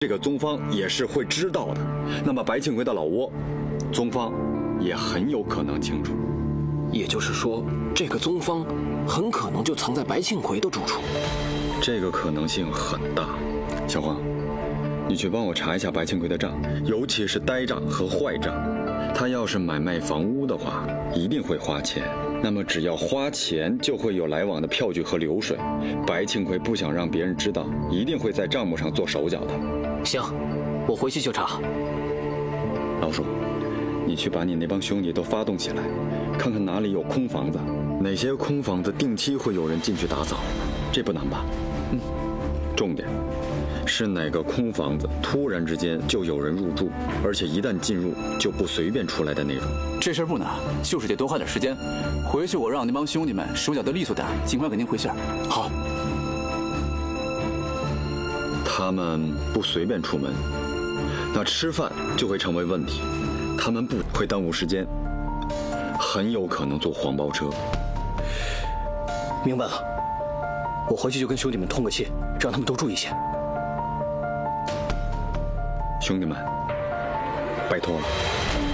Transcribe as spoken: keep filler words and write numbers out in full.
这个宗方也是会知道的。那么白庆奎的老窝，宗方也很有可能清楚。 也就是说，这个宗方很可能就藏在白庆奎的住处。 这个可能性很大。小黄，你去帮我查一下白庆奎的账，尤其是呆账和坏账。他要是买卖房屋的话，一定会花钱。那么只要花钱，就会有来往的票据和流水。白庆奎不想让别人知道，一定会在账目上做手脚的。 行，我回去就查。 老叔，你去把你那帮兄弟都发动起来，看看哪里有空房子，哪些空房子定期会有人进去打扫，这不难吧？嗯。重点是哪个空房子突然之间就有人入住，而且一旦进入就不随便出来的那种。 这事儿不难，就是得多花点时间。回去我让那帮兄弟们手脚都利索点，尽快给您回信儿。 好。 他们不随便出门，那吃饭就会成为问题。他们不会耽误时间，很有可能坐黄包车。 明白了，我回去就跟兄弟们通个气，让他们多注意些。 兄弟们，拜托了。